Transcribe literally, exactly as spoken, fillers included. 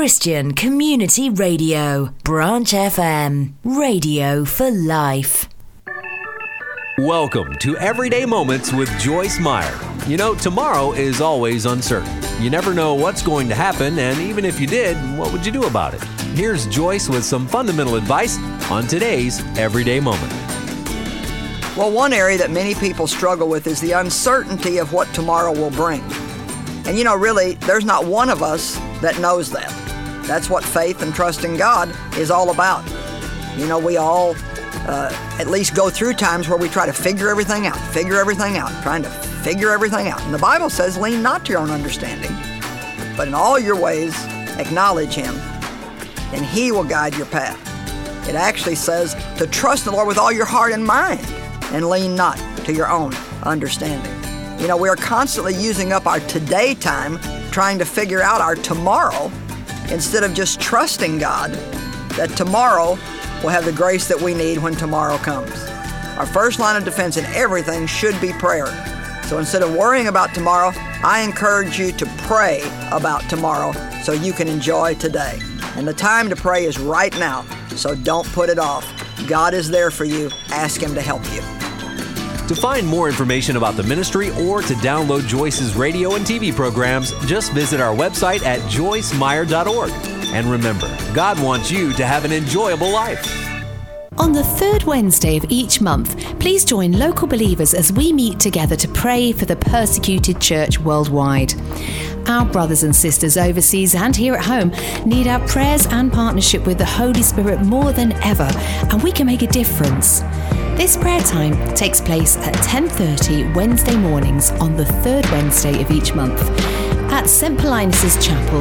Christian Community Radio, Branch F M, radio for life. Welcome to Everyday Moments with Joyce Meyer. You know, tomorrow is always uncertain. You never know what's going to happen, and even if you did, what would you do about it? Here's Joyce with some fundamental advice on today's Everyday Moment. Well, one area that many people struggle with is the uncertainty of what tomorrow will bring. And you know, really, there's not one of us that knows that. That's what faith and trust in God is all about. You know, we all uh, at least go through times where we try to figure everything out, figure everything out, trying to figure everything out. And the Bible says, lean not to your own understanding, but in all your ways, acknowledge Him, and He will guide your path. It actually says to trust the Lord with all your heart and mind, and lean not to your own understanding. You know, we are constantly using up our today time trying to figure out our tomorrow instead of just trusting God that tomorrow will have the grace that we need when tomorrow comes. Our first line of defense in everything should be prayer. So instead of worrying about tomorrow, I encourage you to pray about tomorrow so you can enjoy today. And the time to pray is right now, so don't put it off. God is there for you. Ask Him to help you. To find more information about the ministry or to download Joyce's radio and T V programs, just visit our website at joyce meyer dot org. And remember, God wants you to have an enjoyable life. On the third Wednesday of each month, please join local believers as we meet together to pray for the persecuted church worldwide. Our brothers and sisters overseas and here at home need our prayers and partnership with the Holy Spirit more than ever, and we can make a difference. This prayer time takes place at ten thirty Wednesday mornings on the third Wednesday of each month at Saint Paulinus' Chapel